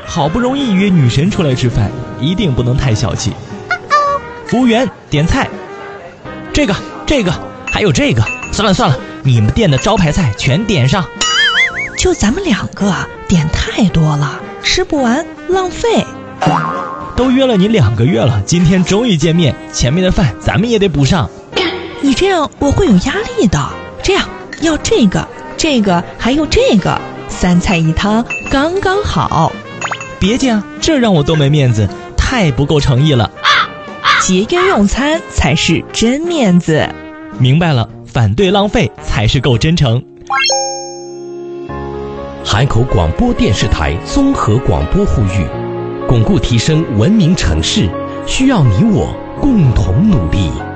好不容易约女神出来吃饭，一定不能太小气。服务员，点菜。这个，还有这个。算了，你们店的招牌菜全点上。 就咱们2个，点太多了，吃不完浪费。 都约了你2个月了，今天终于见面，前面的饭咱们也得补上。 你这样我会有压力的。这样，要这个还有这个，3菜1汤刚刚好。 别介啊，这让我多没面子，太不够诚意了。 节约用餐才是真面子。 明白了，反对浪费才是够真诚。 海口广播电视台综合广播呼吁，巩固提升文明城市，需要你我共同努力。